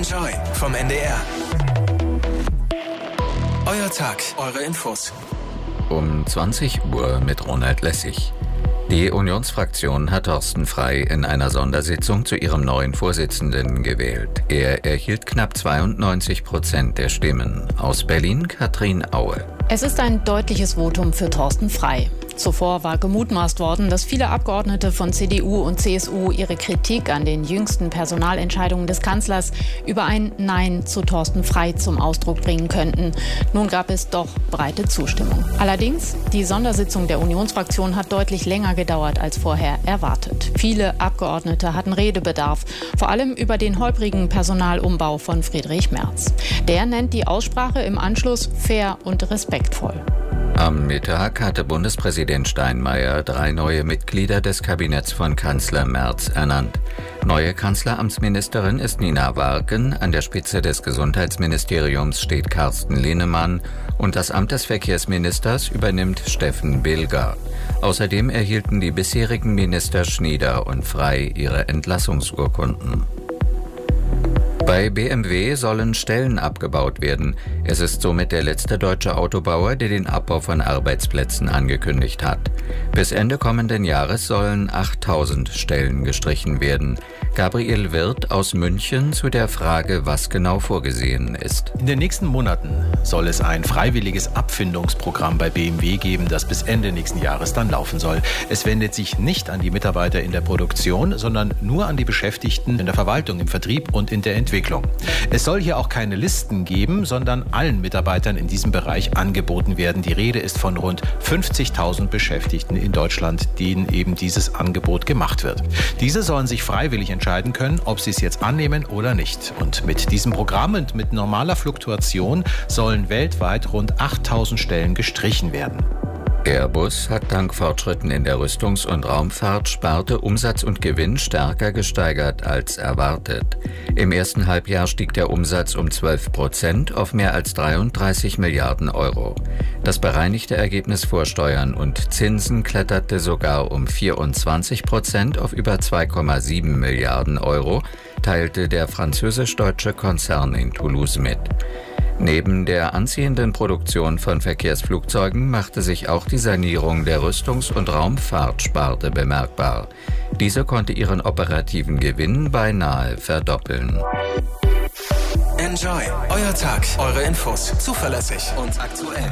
Enjoy vom NDR. Euer Tag, eure Infos. Um 20 Uhr mit Ronald Lessig. Die Unionsfraktion hat Thorsten Frey in einer Sondersitzung zu ihrem neuen Vorsitzenden gewählt. Er erhielt knapp 92% der Stimmen. Aus Berlin Katrin Aue. Es ist ein deutliches Votum für Thorsten Frey. Zuvor war gemutmaßt worden, dass viele Abgeordnete von CDU und CSU ihre Kritik an den jüngsten Personalentscheidungen des Kanzlers über ein Nein zu Thorsten Frey zum Ausdruck bringen könnten. Nun gab es doch breite Zustimmung. Allerdings, die Sondersitzung der Unionsfraktion hat deutlich länger gedauert als vorher erwartet. Viele Abgeordnete hatten Redebedarf, vor allem über den holprigen Personalumbau von Friedrich Merz. Der nennt die Aussprache im Anschluss fair und respektvoll. Am Mittag hatte Bundespräsident Steinmeier 3 neue Mitglieder des Kabinetts von Kanzler Merz ernannt. Neue Kanzleramtsministerin ist Nina Warken, an der Spitze des Gesundheitsministeriums steht Carsten Linnemann und das Amt des Verkehrsministers übernimmt Steffen Bilger. Außerdem erhielten die bisherigen Minister Schnieder und Frey ihre Entlassungsurkunden. Bei BMW sollen Stellen abgebaut werden. Es ist somit der letzte deutsche Autobauer, der den Abbau von Arbeitsplätzen angekündigt hat. Bis Ende kommenden Jahres sollen 8000 Stellen gestrichen werden. Gabriel Wirth aus München zu der Frage, was genau vorgesehen ist. In den nächsten Monaten soll es ein freiwilliges Abfindungsprogramm bei BMW geben, das bis Ende nächsten Jahres dann laufen soll. Es wendet sich nicht an die Mitarbeiter in der Produktion, sondern nur an die Beschäftigten in der Verwaltung, im Vertrieb und in der Entwicklung. Es soll hier auch keine Listen geben, sondern allen Mitarbeitern in diesem Bereich angeboten werden. Die Rede ist von rund 50.000 Beschäftigten in Deutschland, denen eben dieses Angebot gemacht wird. Diese sollen sich freiwillig entscheiden können, ob sie es jetzt annehmen oder nicht. Und mit diesem Programm und mit normaler Fluktuation sollen weltweit rund 8.000 Stellen gestrichen werden. Airbus hat dank Fortschritten in der Rüstungs- und Raumfahrtsparte Umsatz und Gewinn stärker gesteigert als erwartet. Im ersten Halbjahr stieg der Umsatz um 12% auf mehr als 33 Milliarden Euro. Das bereinigte Ergebnis vor Steuern und Zinsen kletterte sogar um 24% auf über 2,7 Milliarden Euro, teilte der französisch-deutsche Konzern in Toulouse mit. Neben der anziehenden Produktion von Verkehrsflugzeugen machte sich auch die Sanierung der Rüstungs- und Raumfahrtsparte bemerkbar. Diese konnte ihren operativen Gewinn beinahe verdoppeln. Enjoy, euer Tag, eure Infos, zuverlässig und aktuell.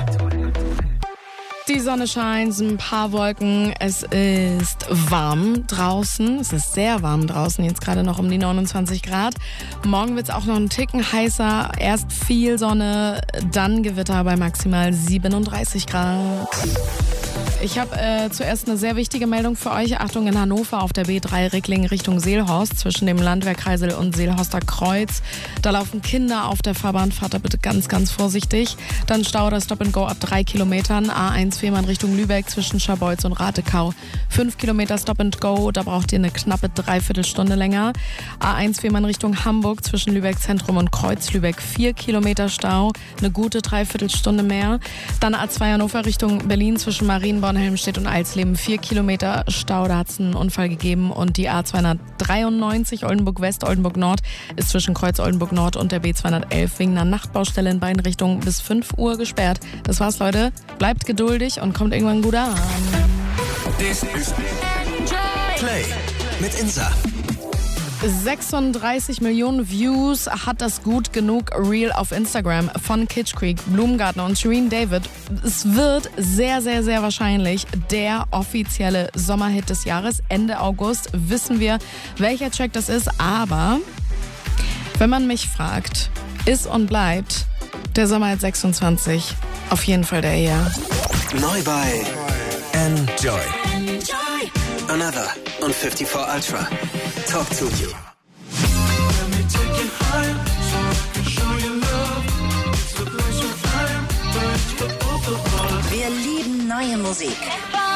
Die Sonne scheint, ein paar Wolken, es ist warm draußen, es ist sehr warm draußen, jetzt gerade noch um die 29 Grad. Morgen wird es auch noch einen Ticken heißer, erst viel Sonne, dann Gewitter bei maximal 37 Grad. Ich habe zuerst eine sehr wichtige Meldung für euch. Achtung, in Hannover auf der B3 Ricklingen Richtung Seelhorst zwischen dem Landwehrkreisel und Seelhorster Kreuz. Da laufen Kinder auf der Fahrbahn. Fahrt da bitte ganz, ganz vorsichtig. Dann Stau oder Stop and Go ab 3 Kilometern. A1 Fehmarn Richtung Lübeck zwischen Scharbeutz und Ratekau. 5 Kilometer Stop and Go, da braucht ihr eine knappe Dreiviertelstunde länger. A1 Fehmarn Richtung Hamburg zwischen Lübeck Zentrum und Kreuz-Lübeck. 4 Kilometer Stau, eine gute Dreiviertelstunde mehr. Dann A2 Hannover Richtung Berlin zwischen Marienborn, Helmstedt und Alsleben 4 Kilometer Stau, da hat es einen Unfall gegeben und die A293 Oldenburg West, Oldenburg Nord ist zwischen Kreuz Oldenburg Nord und der B211 wegen einer Nachtbaustelle in beiden Richtungen bis 5 Uhr gesperrt. Das war's, Leute. Bleibt geduldig und kommt irgendwann gut an. Das ist Play mit Insa. 36 Millionen Views hat das Gut genug Reel auf Instagram von Kitsch Creek, Blumengartner und Shireen David. Es wird sehr, sehr, sehr wahrscheinlich der offizielle Sommerhit des Jahres. Ende August wissen wir, welcher Track das ist. Aber wenn man mich fragt, ist und bleibt der Sommerhit 26 auf jeden Fall der hier. Neu bei Enjoy. Another on 54 Ultra. Talk to you. Wir lieben neue Musik.